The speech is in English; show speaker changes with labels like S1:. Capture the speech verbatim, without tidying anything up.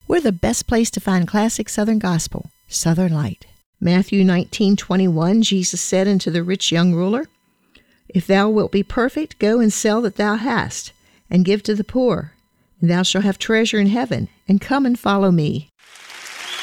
S1: We're the best place to find classic Southern gospel, Southern Light. Matthew nineteen twenty-one, Jesus said unto the rich young ruler, If thou wilt be perfect, go and sell that thou hast, and give to the poor, and thou shalt have treasure in heaven, and come and follow me.